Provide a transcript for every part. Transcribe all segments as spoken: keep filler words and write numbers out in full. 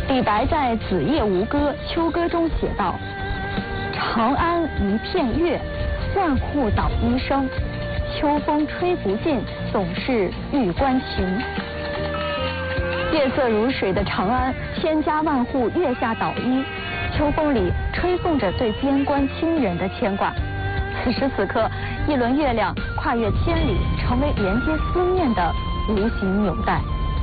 李白在《子夜吴歌·秋歌》中写道：“长安一片月，万户捣衣声。秋风吹不尽，总是玉关情。”月色如水的长安，千家万户月下捣衣，秋风里吹送着对边关亲人的牵挂。此时此刻，一轮月亮跨越千里，成为连接思念的无形纽带。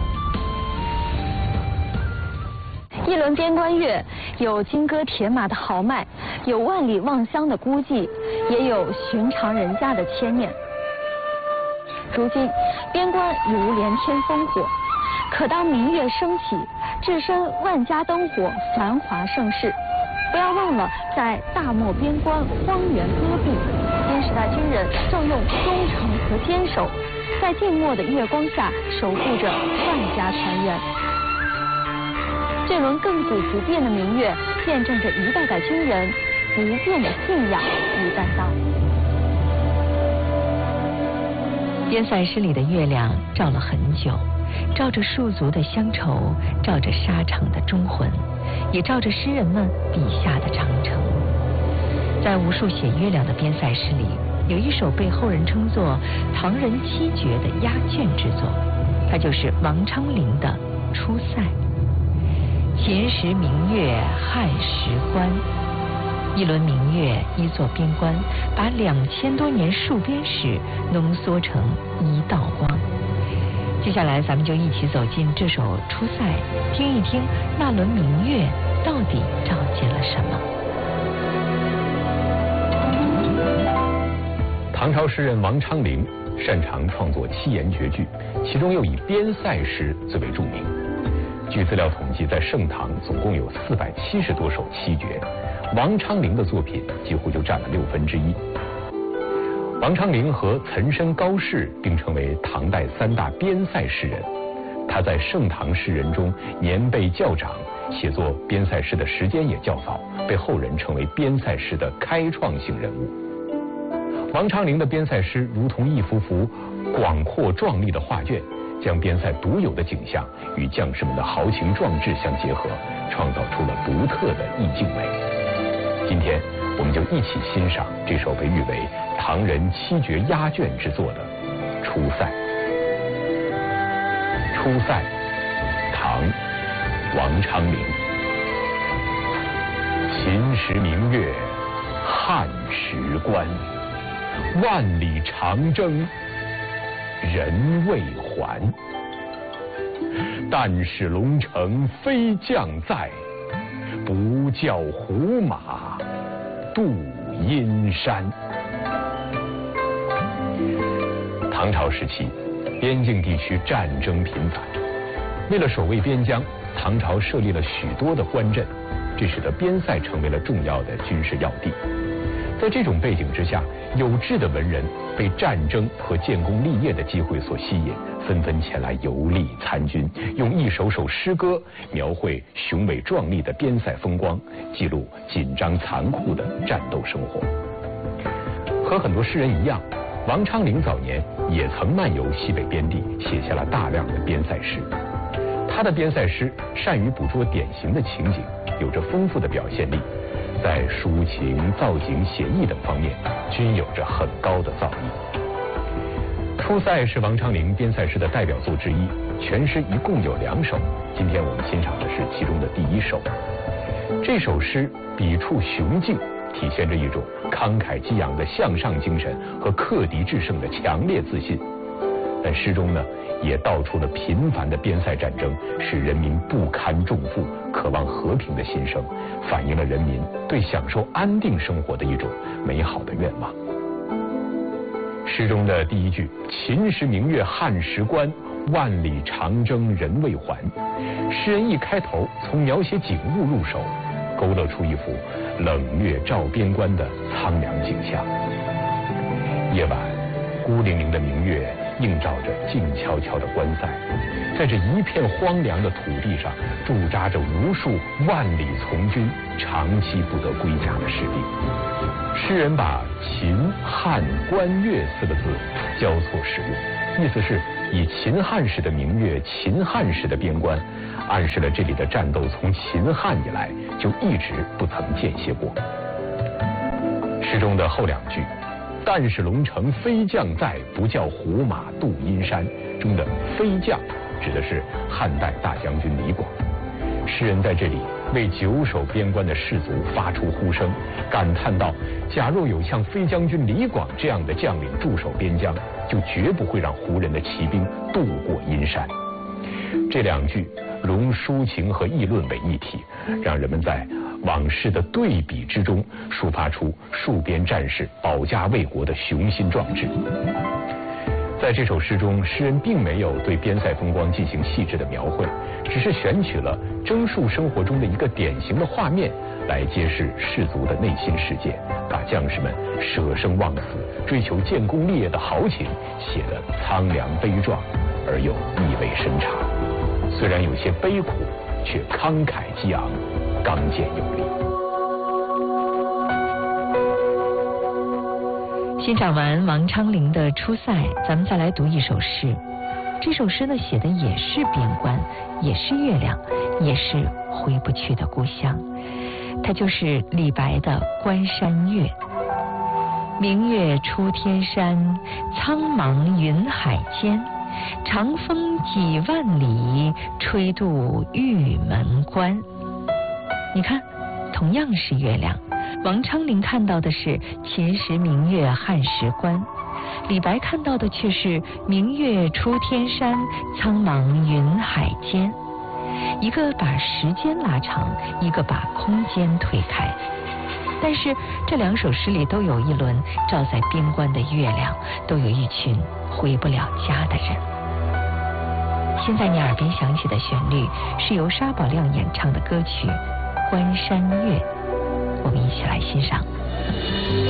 一轮边关月，有金戈铁马的豪迈，有万里望乡的孤寂，也有寻常人家的牵念。如今边关如连天烽火，可当明月升起，置身万家灯火，繁华盛世。不要忘了，在大漠边关荒原戈壁，新时代军人正用忠诚和坚守，在静默的月光下守护着万家团圆。这轮亘古不变的明月，见证着一代代军人不变的信仰与担当。 边塞诗里的月亮照了很久，照着戍卒的乡愁，照着沙场的忠魂，也照着诗人们笔下的长城。在无数写月亮的边塞诗里，有一首被后人称作唐人七绝的压卷之作，它就是王昌龄的《出塞》。秦时明月汉时关，一轮明月，一座边关，把两千多年戍边史浓缩成一道光。接下来咱们就一起走进这首《出塞》，听一听那轮明月到底照见了什么。 唐朝诗人王昌龄擅长创作七言绝句，其中又以边塞诗最为著名。据资料统计，在盛唐总共有四百七十多首七绝，王昌龄的作品几乎就占了六分之一。王昌龄和岑参、高适并称为唐代三大边塞诗人。他在盛唐诗人中年辈较长，写作边塞诗的时间也较早，被后人称为边塞诗的开创性人物。王昌龄的边塞诗如同一幅幅广阔壮丽的画卷，将边塞独有的景象与将士们的豪情壮志相结合，创造出了独特的意境美。今天我们就一起欣赏这首被誉为唐人七绝压卷之作的《出塞》。《出塞》，唐，王昌龄。秦时明月汉时关，万里长征人未还。但使龙城飞将在，不教胡马度阴山。唐朝时期，边境地区战争频繁，为了守卫边疆，唐朝设立了许多的关镇，这使得边塞成为了重要的军事要地。在这种背景之下，有志的文人被战争和建功立业的机会所吸引，纷纷前来游历参军，用一首首诗歌描绘雄伟壮丽的边塞风光，记录紧张残酷的战斗生活。和很多诗人一样，王昌龄早年也曾漫游西北边地，写下了大量的边塞诗。他的边塞诗善于捕捉典型的情景，有着丰富的表现力，在抒情、造景、写意等方面均有着很高的造诣。《出塞》是王昌龄边塞诗的代表作之一，全诗一共有两首，今天我们欣赏的是其中的第一首。这首诗笔触雄劲，体现着一种慷慨激昂的向上精神和克敌制胜的强烈自信。但诗中呢，也道出了频繁的边塞战争使人民不堪重负，渴望和平的心声，反映了人民对享受安定生活的一种美好的愿望。诗中的第一句“秦时明月汉时关，万里长征人未还”，诗人一开头从描写景物入手，勾勒出一幅冷月照边关的苍凉景象。夜晚，孤零零的明月映照着静悄悄的关塞，在这一片荒凉的土地上驻扎着无数万里从军长期不得归家的士兵。诗人把秦汉关越四个字交错使用，意思是以秦汉时的明月、秦汉时的边关，暗示了这里的战斗从秦汉以来就一直不曾间歇过。诗中的后两句“但使龙城飞将在，不教胡马度阴山”中的飞将指的是汉代大将军李广。诗人在这里为久守边关的士卒发出呼声，感叹道：假若有像飞将军李广这样的将领驻守边疆，就绝不会让胡人的骑兵渡过阴山。这两句融抒情和议论为一体，让人们在往事的对比之中抒发出戍边战士保家卫国的雄心壮志。在这首诗中，诗人并没有对边塞风光进行细致的描绘，只是选取了征戍生活中的一个典型的画面来揭示士族的内心世界，把将士们舍生忘死、追求建功立业的豪情写得苍凉悲壮而又意味深长。虽然有些悲苦，却慷慨激昂，刚健有力。 欣赏完王昌龄的《出塞》，咱们再来读一首诗。这首诗呢，写的也是边关，也是月亮，也是回不去的故乡。它就是李白的《关山月》。明月出天山，苍茫云海间。长风几万里，吹渡玉门关。你看，同样是月亮，王昌龄看到的是秦时明月汉时关，李白看到的却是明月出天山，苍茫云海间。一个把时间拉长，一个把空间推开。但是这两首诗里都有一轮照在边关的月亮，都有一群回不了家的人。现在你耳边响起的旋律是由沙宝亮演唱的歌曲《关山月》，我们一起来欣赏。